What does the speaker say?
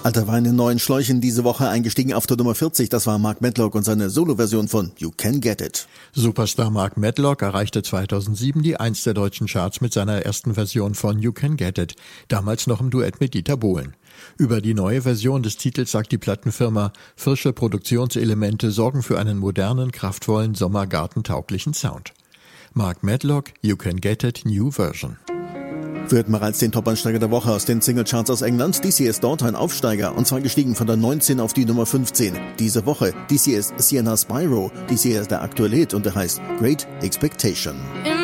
Alter Wein in neuen Schläuchen diese Woche eingestiegen auf der Nummer 40. Das war Mark Medlock und seine Solo-Version von You Can Get It. Superstar Mark Medlock erreichte 2007 die 1 der deutschen Charts mit seiner ersten Version von You Can Get It, damals noch im Duett mit Dieter Bohlen. Über die neue Version des Titels sagt die Plattenfirma, frische Produktionselemente sorgen für einen modernen, kraftvollen, sommergartentauglichen Sound. Mark Medlock, You Can Get It, New Version. Wir hörten bereits den Top-Einsteiger der Woche aus den Singlecharts aus England. DCS dort ein Aufsteiger, und zwar gestiegen von der 19 auf die Nummer 15. Diese Woche DCS Sienna Spyro. DCS der aktuelle Hit und der heißt Great Expectation.